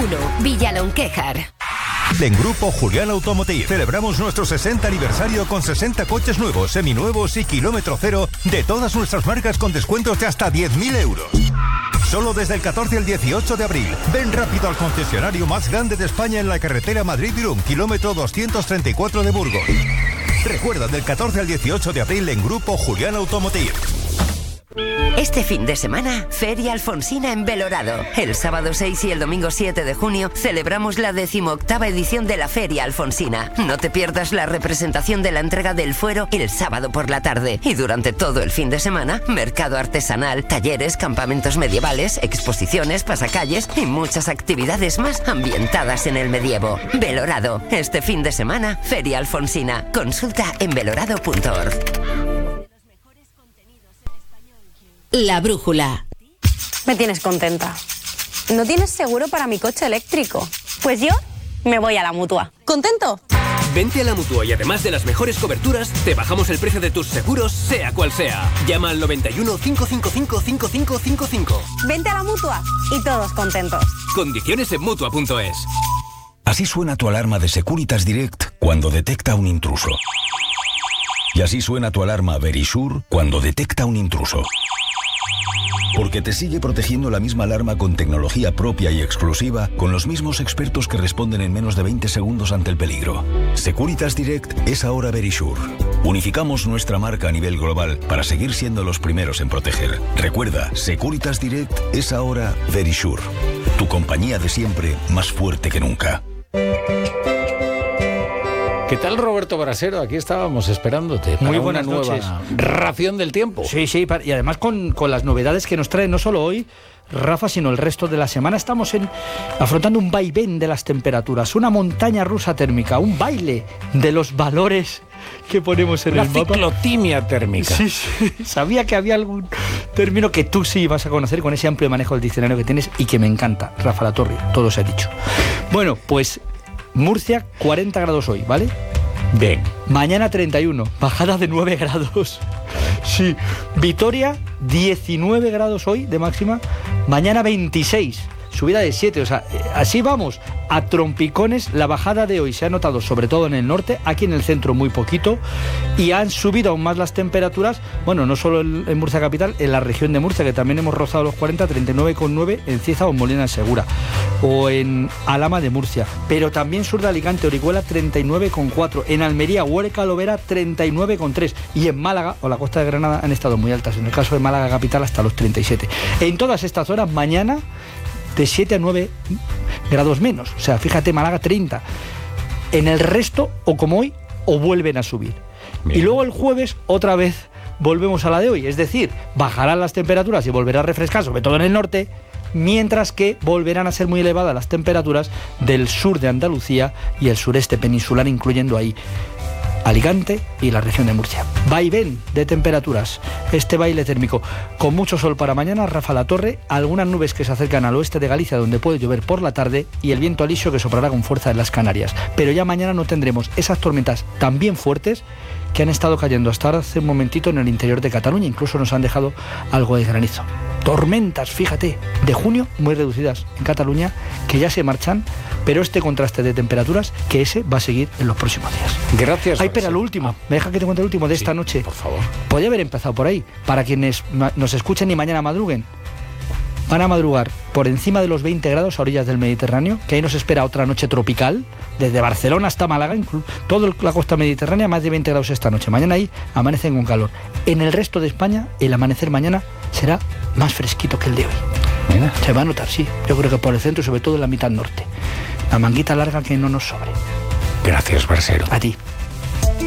1, Villalonquéjar. En Grupo Julián Automotive celebramos nuestro 60 aniversario con 60 coches nuevos, seminuevos y kilómetro cero de todas nuestras marcas con descuentos de hasta 10.000 euros. Solo desde el 14 al 18 de abril. Ven rápido al concesionario más grande de España en la carretera Madrid-Irún, kilómetro 234 de Burgos. Recuerda, del 14 al 18 de abril en Grupo Julián Automotive. Este fin de semana, Feria Alfonsina en Belorado. El sábado 6 y el domingo 7 de junio celebramos la 18ª edición de la Feria Alfonsina. No te pierdas la representación de la entrega del fuero el sábado por la tarde. Y durante todo el fin de semana, mercado artesanal, talleres, campamentos medievales, exposiciones, pasacalles y muchas actividades más ambientadas en el medievo. Belorado. Este fin de semana, Feria Alfonsina. Consulta en belorado.org. La brújula. Me tienes contenta. ¿No tienes seguro para mi coche eléctrico? Pues yo me voy a la Mutua. ¿Contento? Vente a la Mutua y además de las mejores coberturas, te bajamos el precio de tus seguros, sea cual sea. Llama al 91 555 5555. Vente a la Mutua y todos contentos. Condiciones en Mutua.es. Así suena tu alarma de Securitas Direct cuando detecta un intruso. Y así suena tu alarma Verisure cuando detecta un intruso. Porque te sigue protegiendo la misma alarma con tecnología propia y exclusiva, con los mismos expertos que responden en menos de 20 segundos ante el peligro. Securitas Direct es ahora Verisure. Unificamos nuestra marca a nivel global para seguir siendo los primeros en proteger. Recuerda, Securitas Direct es ahora Verisure. Tu compañía de siempre, más fuerte que nunca. ¿Qué tal, Roberto Brasero? Aquí estábamos esperándote para muy buenas una nueva noches. Ración del tiempo. Sí, y además con las novedades que nos trae no solo hoy, Rafa, sino el resto de la semana. Estamos afrontando un vaivén de las temperaturas, una montaña rusa térmica, un baile de los valores que ponemos en el mapa. La ciclotimia térmica. Sí, sabía que había algún término que tú sí vas a conocer con ese amplio manejo del diccionario que tienes y que me encanta, Rafa Latorre, todo se ha dicho. Bueno, pues Murcia, 40 grados hoy, ¿vale? Bien. Mañana 31, bajada de 9 grados. Sí. Vitoria, 19 grados hoy de máxima. Mañana 26, subida de 7. O sea, así vamos, a trompicones. La bajada de hoy se ha notado sobre todo en el norte, aquí en el centro muy poquito. Y han subido aún más las temperaturas, bueno, no solo en Murcia capital, en la región de Murcia, que también hemos rozado los 40, 39,9 en Cieza o en Molina de Segura, o en Alhama de Murcia, pero también sur de Alicante, Orihuela, 39,4, en Almería, Huerca, Lovera, 39,3, y en Málaga o la costa de Granada han estado muy altas, en el caso de Málaga capital hasta los 37. En todas estas horas, mañana de 7 a 9 grados menos, o sea, fíjate, Málaga 30, en el resto, o como hoy, o vuelven a subir. Bien. Y luego el jueves, otra vez, volvemos a la de hoy, es decir, bajarán las temperaturas y volverá a refrescar, sobre todo en el norte, mientras que volverán a ser muy elevadas las temperaturas del sur de Andalucía y el sureste peninsular, incluyendo ahí Alicante y la región de Murcia. Vaivén de temperaturas, este baile térmico, con mucho sol para mañana, Rafa Latorre, algunas nubes que se acercan al oeste de Galicia donde puede llover por la tarde y el viento alisio que soplará con fuerza en las Canarias. Pero ya mañana no tendremos esas tormentas tan bien fuertes que han estado cayendo hasta ahora hace un momentito en el interior de Cataluña, incluso nos han dejado algo de granizo. Tormentas, fíjate, de junio muy reducidas en Cataluña, que ya se marchan, pero este contraste de temperaturas, que ese va a seguir en los próximos días. Gracias. Ay, pero lo último, me deja que te cuente el último de esta noche. Por favor. Podría haber empezado por ahí, para quienes nos escuchen y mañana madruguen. Van a madrugar por encima de los 20 grados a orillas del Mediterráneo, que ahí nos espera otra noche tropical, desde Barcelona hasta Málaga, toda la costa mediterránea, más de 20 grados esta noche. Mañana ahí amanecen con calor. En el resto de España, el amanecer mañana será más fresquito que el de hoy. Mira. Se va a notar, sí. Yo creo que por el centro y sobre todo en la mitad norte. La manguita larga que no nos sobre. Gracias, Brasero. A ti.